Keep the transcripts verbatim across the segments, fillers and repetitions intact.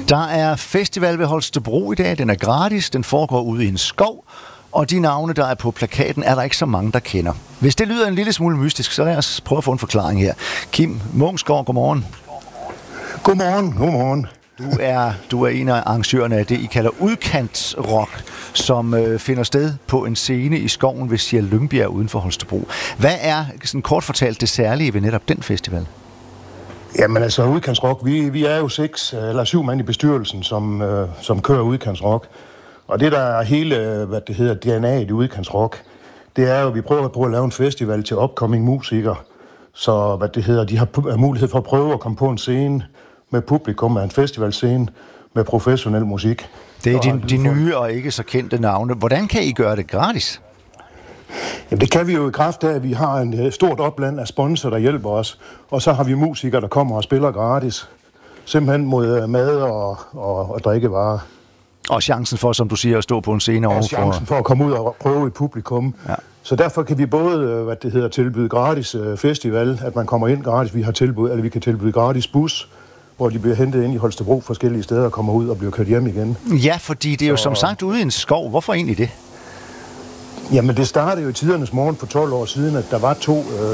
Der er festival ved Holstebro i dag. Den er gratis. Den foregår ude i en skov. Og de navne, der er på plakaten, er der ikke så mange, der kender. Hvis det lyder en lille smule mystisk, så lad os prøve at få en forklaring her. Kim Munksgaard, godmorgen. Godmorgen, godmorgen. Du er, du er en af arrangørerne af det, I kalder udkantsrock, som øh, finder sted på en scene i skoven ved Sjæl Lyngbjerg uden for Holstebro. Hvad er sådan kort fortalt det særlige ved netop den festival? Jamen altså, udkantsrock, vi, vi er jo seks eller syv mand i bestyrelsen, som, øh, som kører udkantsrock. Og det, der er hele, hvad det hedder, D N A'et i udkantsrock, det er jo, at vi prøver at, prøve at lave en festival til upcoming musikere. Så hvad det hedder, de har mulighed for at prøve at komme på en scene med publikum, af en festivalscene med professionel musik. Det er de, de nye og ikke så kendte navne. Hvordan kan I gøre det gratis? Jamen, det kan vi jo i kraft af, at vi har en stort opland af sponsorer, der hjælper os. Og så har vi musikere, der kommer og spiller gratis. Simpelthen mod mad og, og, og drikkevarer. Og chancen for, som du siger, at stå på en scene overfor. Ja, chancen for at komme ud og prøve et publikum. Ja. Så derfor kan vi både, hvad det hedder, tilbyde gratis festival, at man kommer ind gratis. Vi har tilbud, eller vi kan tilbyde gratis bus, hvor de bliver hentet ind i Holstebro forskellige steder og kommer ud og bliver kørt hjem igen. Ja, fordi det er jo så som sagt ude i en skov. Hvorfor egentlig det? Jamen, det startede jo i tidernes morgen for tolv år siden, at der var to,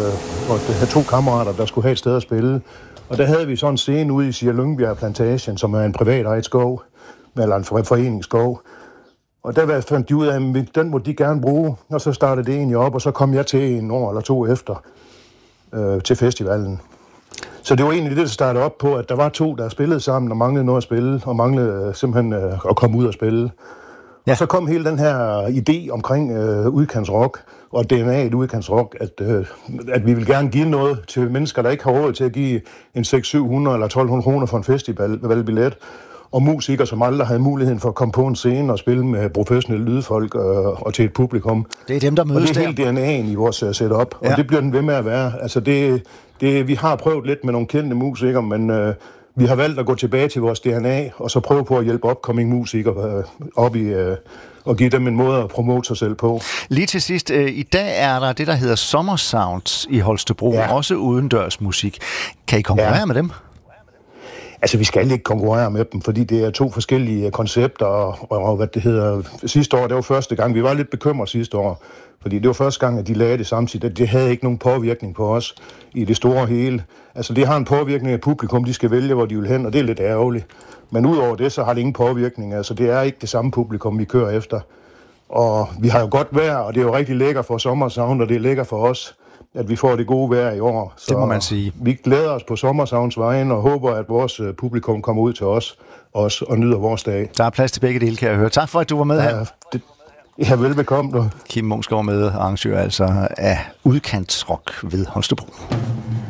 øh, to kammerater, der skulle have et sted at spille. Og der havde vi sådan en scene ude i Sjæl Lyngbjerg Plantation, som er en privat ejet skov, eller en foreningsskov. Og der fandt de ud af, at den må de gerne bruge, og så startede det egentlig op, og så kom jeg til en år eller to efter øh, til festivalen. Så det var egentlig det, der startede op på, at der var to, der spillede sammen og manglede noget at spille, og manglede simpelthen øh, at komme ud og spille. Ja. Og så kom hele den her idé omkring øh, udkantsrock og D N A'et udkantsrock, at, øh, at vi vil gerne give noget til mennesker, der ikke har råd til at give en seks hundrede syv hundrede eller tolv hundrede kroner for en festivalbillet, og musikere, som aldrig havde muligheden for at komme på en scene og spille med professionelle lydfolk øh, og til et publikum. Det er dem, der mødes der. Og det er hele D N A'en i vores uh, setup, ja. Og det bliver den ved med at være. Altså det, det, vi har prøvet lidt med nogle kendte musikere, men øh, vi har valgt at gå tilbage til vores D N A, og så prøve på at hjælpe upcoming musikere øh, op i, øh, og give dem en måde at promote sig selv på. Lige til sidst, øh, i dag er der det, der hedder Summer Sounds i Holstebro, ja. Også udendørs musik. Kan I konkurrere ja. med dem? Altså, vi skal ikke konkurrere med dem, fordi det er to forskellige koncepter, og, og, og hvad det hedder, sidste år, det var første gang, vi var lidt bekymrede sidste år, fordi det var første gang, at de lagde det samtidig, det havde ikke nogen påvirkning på os i det store hele. Altså, det har en påvirkning af publikum, de skal vælge, hvor de vil hen, og det er lidt ærgerligt. Men udover det, så har det ingen påvirkning, altså det er ikke det samme publikum, vi kører efter. Og vi har jo godt vejr, og det er jo rigtig lækker for Sommersound, og det er lækker for os, at vi får det gode vejr i år. Så det må man sige. Vi glæder os på Sommersounds vejen og håber, at vores publikum kommer ud til os også, og nyder vores dag. Der er plads til begge dele, kan jeg høre. Tak for, at du var med ja, her. Det, ja, velbekomme. Kim Munksgaard med, arrangør altså af udkantsrock ved Holstebro.